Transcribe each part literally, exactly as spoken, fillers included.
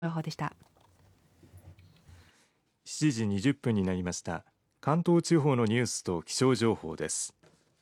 情報でした。 しちじにじゅっぷんになりました。関東地方のニュースと気象情報です。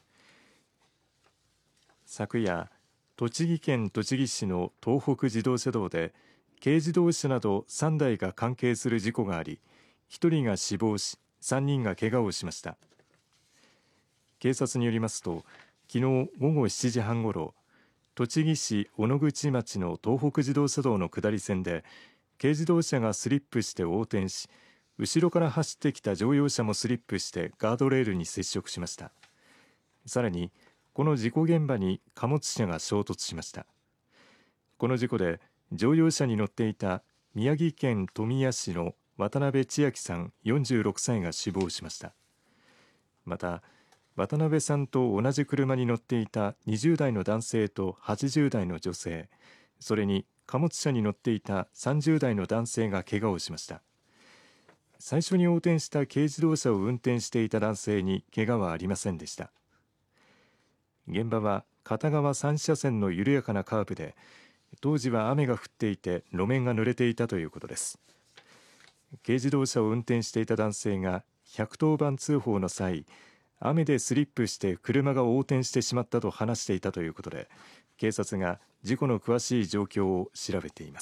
昨夜、栃木県栃木市の東北自動車道で軽自動車などさんだいが関係する事故があり、ひとりが死亡しさんにんが怪我をしました。警察によりますと、昨日午後しちじはんごろ、栃木市小野口町の東北自動車道の下り線で軽自動車がスリップして横転し、後ろから走ってきた乗用車もスリップしてガードレールに接触しました。さらにこの事故現場に貨物車が衝突しました。この事故で乗用車に乗っていた宮城県富谷市の渡辺千秋さんよんじゅうろくさいが死亡しました。また渡辺さんと同じ車に乗っていたにじゅうだいの男性とはちじゅうだいの女性、それに貨物車に乗っていたさんじゅうだいの男性が怪我をしました。最初に横転した軽自動車を運転していた男性に怪我はありませんでした。現場は片側さん車線の緩やかなカーブで、当時は雨が降っていて路面が濡れていたということです。軽自動車を運転していた男性がひゃくとおばん通報の際、雨でスリップして車が横転してしまったと話していたということで、警察が事故の詳しい状況を調べています。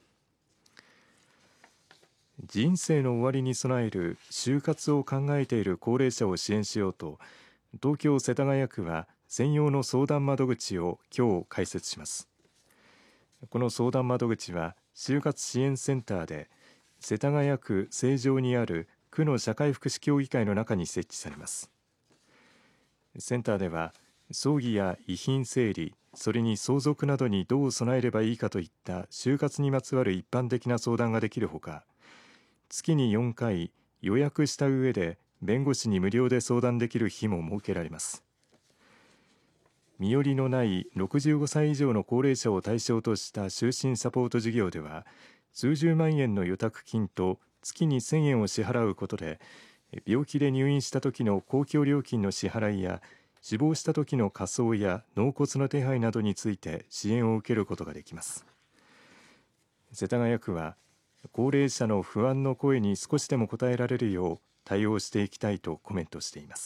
人生の終わりに備える就活を考えている高齢者を支援しようと、東京世田谷区は専用の相談窓口を今日開設します。この相談窓口は就活支援センターで世田谷区成城にある区の社会福祉協議会の中に設置されます。センターでは葬儀や遺品整理、それに相続などにどう備えればいいかといった就活にまつわる一般的な相談ができるほか、月によんかい予約した上で弁護士に無料で相談できる日も設けられます。身寄りのないろくじゅうごさい以上の高齢者を対象とした就寝サポート事業では、数十万円の預託金と月にせんえんを支払うことで、病気で入院した時の公共料金の支払いや死亡した時の火葬や納骨の手配などについて支援を受けることができます。世田谷区は高齢者の不安の声に少しでも応えられるよう対応していきたいとコメントしています。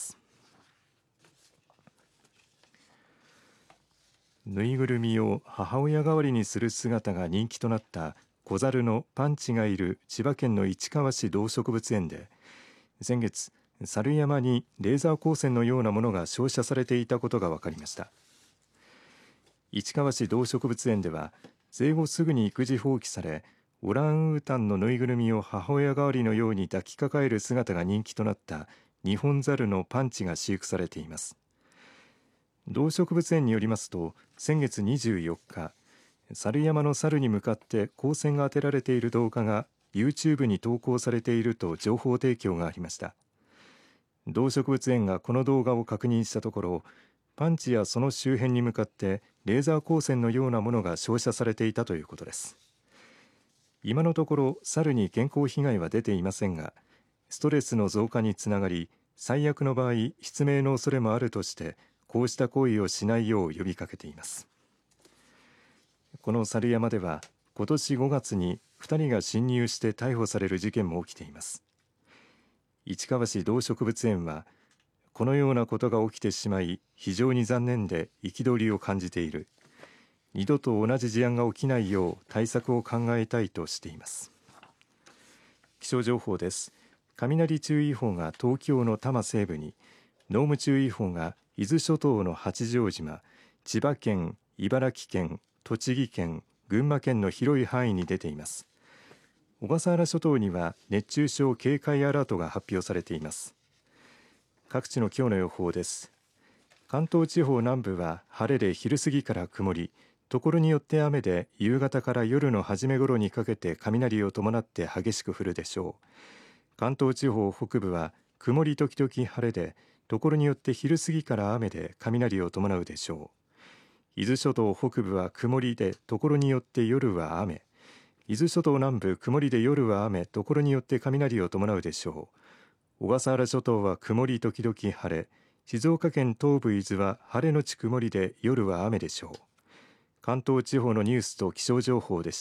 ぬいぐるみを母親代わりにする姿が人気となった子猿のパンチがいる千葉県の市川市動植物園で、先月猿山にレーザー光線のようなものが照射されていたことが分かりました。市川市動植物園では生後すぐに育児放棄され、オランウータンのぬいぐるみを母親代わりのように抱きかかえる姿が人気となったニホンザルのパンチが飼育されています。動植物園によりますと、先月にじゅうよっか、猿山の猿に向かって光線が当てられている動画が YouTube に投稿されていると情報提供がありました。動植物園がこの動画を確認したところ、パンチやその周辺に向かってレーザー光線のようなものが照射されていたということです。今のところ猿に健康被害は出ていませんが、ストレスの増加につながり、最悪の場合失明の恐れもあるとして、こうした行為をしないよう呼びかけています。この猿山では今年ごがつにふたりが侵入して逮捕される事件も起きています。市川市動植物園は、このようなことが起きてしまい非常に残念で憤りを感じている。二度と同じ事案が起きないよう対策を考えたいとしています。気象情報です。雷注意報が東京の多摩西部に、濃霧注意報が伊豆諸島の八丈島、千葉県、茨城県、栃木県、群馬県の広い範囲に出ています。小笠原諸島には熱中症警戒アラートが発表されています。各地の今日の予報です。関東地方南部は晴れで昼過ぎから曇り、ところによって雨で夕方から夜の初め頃にかけて雷を伴って激しく降るでしょう。関東地方北部は曇り時々晴れで、ところによって昼過ぎから雨で雷を伴うでしょう。伊豆諸島北部は曇りで、ところによって夜は雨。伊豆諸島南部曇りで夜は雨、ところによって雷を伴うでしょう。小笠原諸島は曇り時々晴れ、静岡県東部伊豆は晴れのち曇りで夜は雨でしょう。関東地方のニュースと気象情報でした。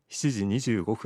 しちじにじゅうごふん